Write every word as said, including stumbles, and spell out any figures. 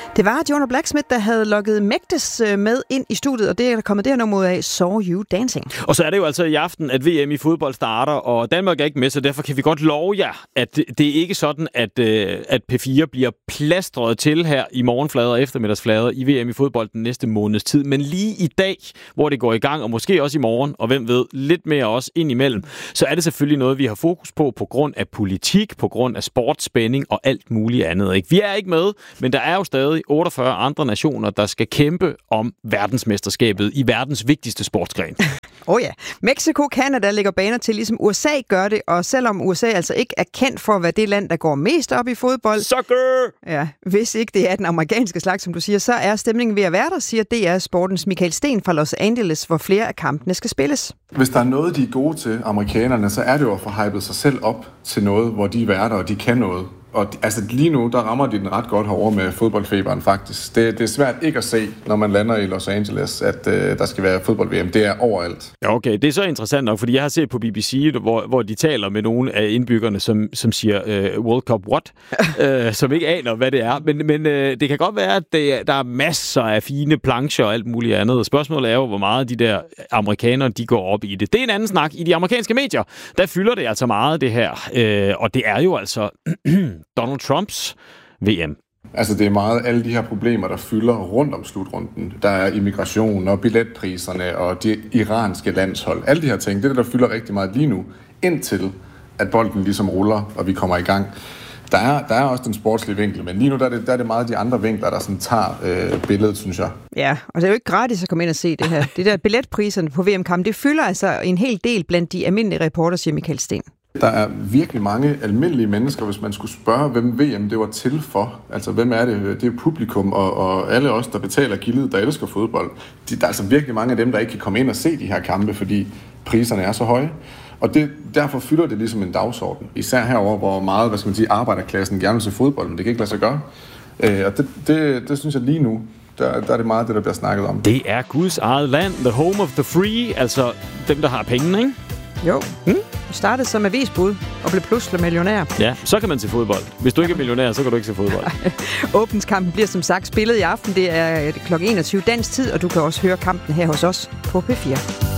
Det var Jonah Blacksmith, der havde lukket Mægtes med ind i studiet, og det er der kommet det her nummer af Saw You Dancing. Og så er det jo altså i aften, at V M i fodbold starter, og Danmark er ikke med, så derfor kan vi godt love jer, at det er ikke sådan, at, at P fire bliver plastret til her i morgenflader og eftermiddagsflader i V M i fodbold den næste måneds tid. Men lige i dag, hvor det går i gang, og måske også i morgen, og hvem ved, lidt mere også ind imellem, så er det selvfølgelig noget, vi har fokus på på grund af politik, på grund af sportsspænding og alt muligt andet. Ikke? Vi er ikke med, men der er jo stadig otteogfyrre andre nationer, der skal kæmpe om verdensmesterskabet i verdens vigtigste sportsgren. Åh oh ja. Mexico og Canada lægger baner til, ligesom U S A gør det, og selvom U S A altså ikke er kendt for at være det land, der går mest op i fodbold, Soccer! Ja, hvis ikke det er den amerikanske slags, som du siger, så er stemningen ved at være der, siger D R Sportens Michael Sten fra Los Angeles, hvor flere af kampene skal spilles. Hvis der er noget, de er gode til, amerikanerne, så er det jo at få hypet sig selv op til noget, hvor de er værter, og de kan noget. Og altså lige nu, der rammer de den ret godt herovre med fodboldfeberen faktisk. Det, det er svært ikke at se, når man lander i Los Angeles, at øh, der skal være fodbold-V M. Det er overalt. Ja, okay. Det er så interessant nok, fordi jeg har set på B B C, hvor, hvor de taler med nogle af indbyggerne, som, som siger øh, World Cup what? øh, som ikke aner, hvad det er. Men, men øh, det kan godt være, at det, der er masser af fine plancher og alt muligt andet. Spørgsmålet er jo, hvor meget de der amerikanere, de går op i det. Det er en anden snak. I de amerikanske medier, der fylder det altså meget, det her. Øh, og det er jo altså Donald Trumps V M. Altså det er meget alle de her problemer, der fylder rundt om slutrunden. Der er immigration og billetpriserne og de iranske landshold. Alle de her ting, det er det, der fylder rigtig meget lige nu, indtil at bolden ligesom ruller, og vi kommer i gang. Der er, der er også den sportslige vinkel, men lige nu der er, det, der er det meget de andre vinkler, der sådan tager øh, billedet, synes jeg. Ja, og det er jo ikke gratis at komme ind og se det her. Det der billetpriserne på V M-kampen, det fylder altså en hel del blandt de almindelige reporter, siger Michael Sten. Der er virkelig mange almindelige mennesker, hvis man skulle spørge, hvem V M det var til for. Altså, hvem er det? Det er publikum, og, og alle os, der betaler gildet, der elsker fodbold. De, der er altså virkelig mange af dem, der ikke kan komme ind og se de her kampe, fordi priserne er så høje. Og det, derfor fylder det ligesom en dagsorden. Især herover, hvor meget, hvad skal man sige, arbejderklassen gerne vil se fodbold, men det kan ikke lade sig gøre. Øh, og det, det, det synes jeg lige nu, der, der er det meget det, der bliver snakket om. Det er Guds eget land, the home of the free, altså dem, der har pengene, ikke? Jo. Hmm? Startede som avisbud og blev pludselig millionær. Ja, så kan man se fodbold. Hvis du ikke er millionær, så kan du ikke se fodbold. Åbenskampen bliver som sagt spillet i aften. Det er klokken enogtyve dansk tid, og du kan også høre kampen her hos os på P fire.